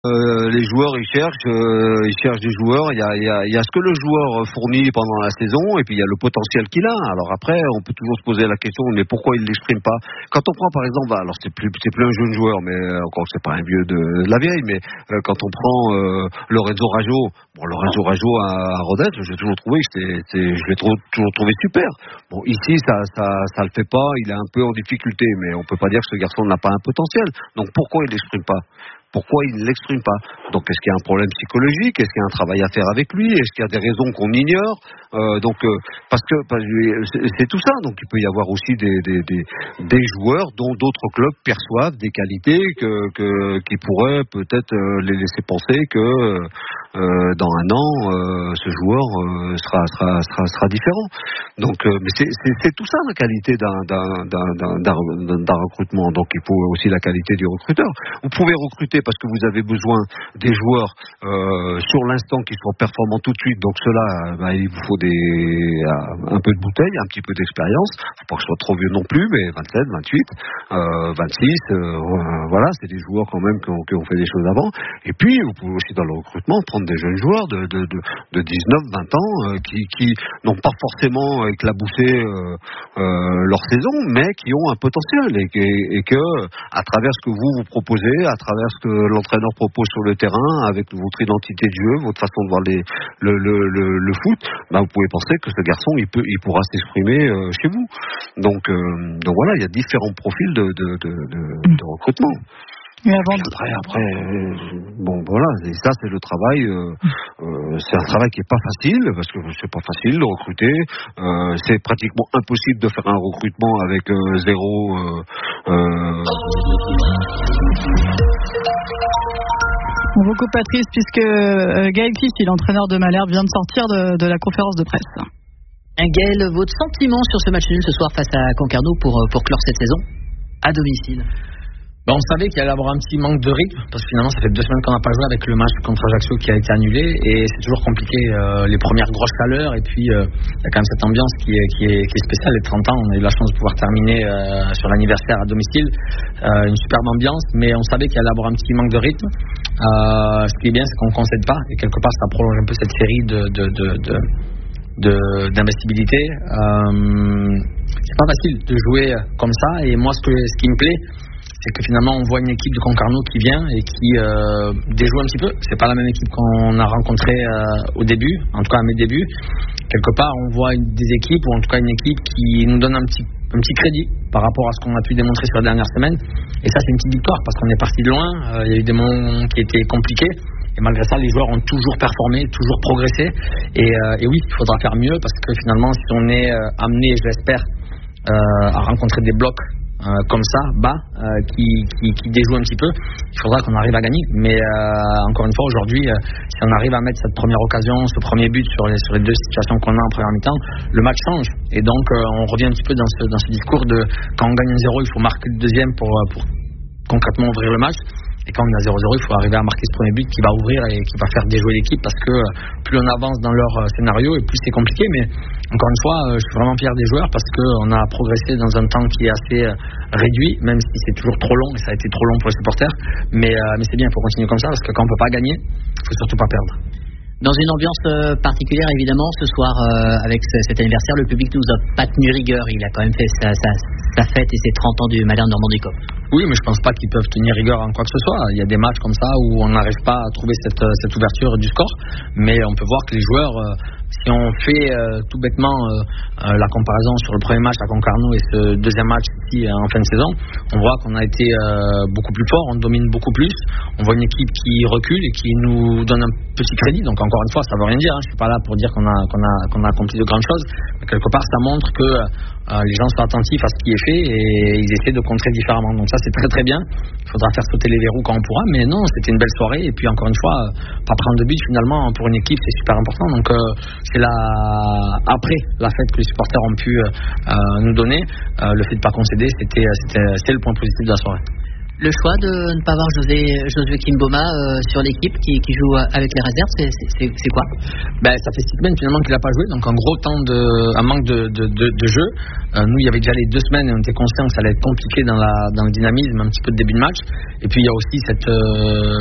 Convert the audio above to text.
Les joueurs ils cherchent des joueurs. Il y a ce que le joueur fournit pendant la saison et puis il y a le potentiel qu'il a. Alors après, on peut toujours se poser la question, mais pourquoi il l'exprime pas? Quand on prend par exemple, alors c'est plus un jeune joueur, mais encore c'est pas un vieux de la vieille, mais quand on prend Lorenzo Raggio, Lorenzo Raggio à Rodez, j'ai toujours trouvé que je l'ai toujours trouvé super. Bon, ici ça le fait pas, il est un peu en difficulté, mais on peut pas dire que ce garçon n'a pas un potentiel. Donc pourquoi il l'exprime pas? Pourquoi il ne l'exprime pas? Donc est-ce qu'il y a un problème psychologique? Est-ce qu'il y a un travail à faire avec lui? Est-ce qu'il y a des raisons qu'on ignore? Parce que c'est tout ça. Donc il peut y avoir aussi des joueurs dont d'autres clubs perçoivent des qualités qui pourraient peut-être les laisser penser que dans un an ce joueur sera différent. Donc mais c'est tout ça la qualité d'un recrutement. Donc il faut aussi la qualité du recruteur. Vous pouvez recruter parce que vous avez besoin des joueurs sur l'instant qui soient performants tout de suite. Donc cela, il vous faut un peu de bouteille, un petit peu d'expérience. Il ne faut pas que je sois trop vieux non plus, mais 27, 28, 26, voilà, c'est des joueurs quand même qui ont fait des choses avant. Et puis vous pouvez aussi dans le recrutement prendre des jeunes joueurs de 19, 20 ans qui n'ont pas forcément éclaboussé leur saison, mais qui ont un potentiel et que à travers ce que vous proposez, à travers ce que l'entraîneur propose sur le terrain, avec votre identité de jeu, votre façon de voir le foot, vous pouvez penser que ce garçon il pourra s'exprimer chez vous. Donc voilà, il y a différents profils de recrutement. Et après, voilà, et ça c'est le travail. C'est un travail qui est pas facile parce que c'est pas facile de recruter. C'est pratiquement impossible de faire un recrutement avec zéro. On vous coupe Patrice puisque Gaël Clichy, l'entraîneur de Malherbe, vient de sortir de la conférence de presse. Gaël, votre sentiment sur ce match nul ce soir face à Concarneau pour clore cette saison à domicile? On savait qu'il allait avoir un petit manque de rythme parce que finalement ça fait 2 semaines qu'on n'a pas joué avec le match contre Ajaccio qui a été annulé et c'est toujours compliqué les premières grosses chaleurs et puis il y a quand même cette ambiance qui est spéciale. Les 30 ans, on a eu la chance de pouvoir terminer sur l'anniversaire à domicile, une superbe ambiance, mais on savait qu'il allait avoir un petit manque de rythme. Ce qui est bien, c'est qu'on ne concède pas et quelque part ça prolonge un peu cette série d'investibilité. C'est pas facile de jouer comme ça et moi ce qui me plaît, c'est que finalement on voit une équipe de Concarneau qui vient et qui déjoue un petit peu. C'est pas la même équipe qu'on a rencontrée au début, en tout cas à mes débuts. Quelque part on voit des équipes, ou en tout cas une équipe qui nous donne un petit crédit par rapport à ce qu'on a pu démontrer sur les dernières semaines. Et ça c'est une petite victoire parce qu'on est parti de loin. Il y a eu des moments qui étaient compliqués. Et malgré ça, les joueurs ont toujours performé, toujours progressé. Et oui, il faudra faire mieux parce que finalement, si on est amené, je l'espère, à rencontrer des blocs comme ça, qui déjouent un petit peu, il faudra qu'on arrive à gagner. Mais encore une fois, aujourd'hui, si on arrive à mettre cette première occasion, ce premier but sur les 2 situations qu'on a en première mi-temps, le match change. Et donc, on revient un petit peu dans ce discours de quand on gagne 1-0, il faut marquer le deuxième pour concrètement ouvrir le match. Et quand on est à 0-0, il faut arriver à marquer ce premier but qui va ouvrir et qui va faire déjouer l'équipe parce que plus on avance dans leur scénario et plus c'est compliqué. Mais encore une fois, je suis vraiment fier des joueurs parce qu'on a progressé dans un temps qui est assez réduit, même si c'est toujours trop long et ça a été trop long pour les supporters. Mais c'est bien, il faut continuer comme ça parce que quand on ne peut pas gagner, il ne faut surtout pas perdre. Dans une ambiance particulière, évidemment, ce soir, avec cet anniversaire, le public nous a pas tenu rigueur. Il a quand même fait sa fête et ses 30 ans du Malherbe Normandie Cup. Oui, mais je pense pas qu'ils peuvent tenir rigueur en quoi que ce soit. Il y a des matchs comme ça où on n'arrive pas à trouver cette ouverture du score. Mais on peut voir que les joueurs, si on fait tout bêtement la comparaison sur le premier match à Concarneau et ce deuxième match ici en fin de saison, on voit qu'on a été beaucoup plus fort, on domine beaucoup plus. On voit une équipe qui recule et qui nous donne un petit crédit. Donc encore une fois, ça veut rien dire. Je suis pas là pour dire qu'on a accompli de grandes choses. Mais quelque part, ça montre que les gens sont attentifs à ce qui est fait et ils essaient de contrer différemment. Donc ça, c'est très très bien. Il faudra faire sauter les verrous quand on pourra. Mais non, c'était une belle soirée. Et puis encore une fois, pas prendre de but finalement pour une équipe, c'est super important. Donc c'est après la fête que les supporters ont pu nous donner. Le fait de ne pas concéder, c'était le point positif de la soirée. Le choix de ne pas avoir Josué Kimboma sur l'équipe qui joue avec les réserves, c'est quoi? Ça fait 6 semaines finalement qu'il n'a pas joué, donc un gros temps un manque de jeu. Nous, il y avait déjà les 2 semaines et on était conscients que ça allait être compliqué dans le dynamisme, un petit peu de début de match. Et puis il y a aussi cette